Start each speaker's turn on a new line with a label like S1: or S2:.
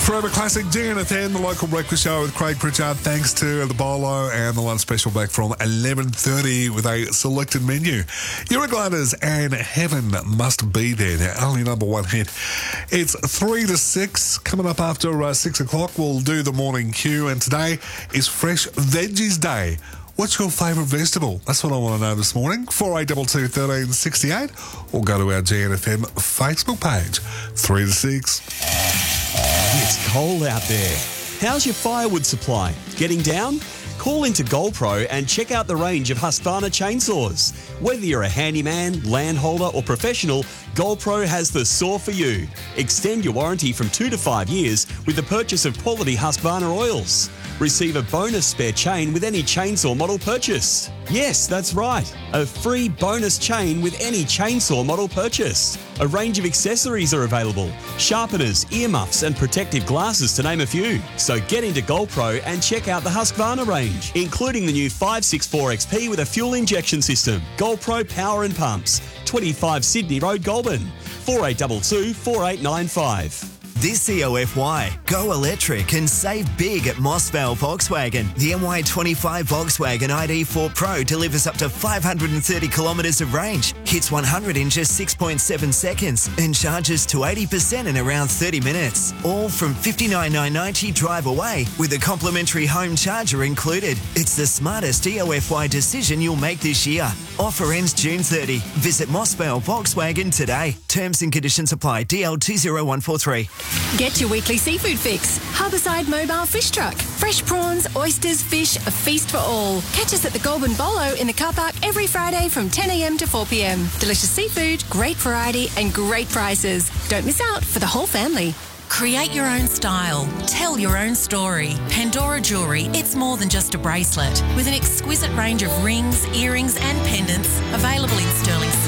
S1: Forever Classic DNFN, the local breakfast show with Craig Pritchard. Thanks to the Bolo and the lunch special back from 11:30 with a selected menu. Irregardlers and Heaven Must Be There, their only number one hit. It's 3 to 6. Coming up after 6 o'clock, we'll do the morning queue. And today is Fresh Veggies Day. What's your favourite vegetable? That's what I want to know this morning. 4822 1368 or go to our GNFM Facebook page. 3 to 6.
S2: It's cold out there. How's your firewood supply? Getting down? Call into GoldPro and check out the range of Husqvarna chainsaws. Whether you're a handyman, landholder or professional, GoldPro has the saw for you. Extend your warranty from 2 to 5 years with the purchase of quality Husqvarna oils. Receive a bonus spare chain with any chainsaw model purchase. Yes, that's right. A free bonus chain with any chainsaw model purchase. A range of accessories are available. Sharpeners, earmuffs and protective glasses to name a few. So get into GoldPro and check out the Husqvarna range, including the new 564 XP with a fuel injection system. GoldPro Power and Pumps. 25 Sydney Road, Goulburn. 4822 4895.
S3: This COFY, go electric and save big at Mossvale Volkswagen. The MY25 Volkswagen ID4 Pro delivers up to 530 kilometres of range, hits 100 in just 6.7 seconds and charges to 80% in around 30 minutes. All from $59,990 drive away with a complimentary home charger included. It's the smartest COFY decision you'll make this year. Offer ends June 30. Visit Mossvale Volkswagen today. Terms and conditions apply. DL 20143.
S4: Get your weekly seafood fix. Harborside Mobile Fish Truck. Fresh prawns, oysters, fish, a feast for all. Catch us at the Goulburn Bolo in the car park every Friday from 10 a.m. to 4 p.m. Delicious seafood, great variety and great prices. Don't miss out for the whole family.
S5: Create your own style. Tell your own story. Pandora Jewellery, it's more than just a bracelet. With an exquisite range of rings, earrings and pendants available in sterling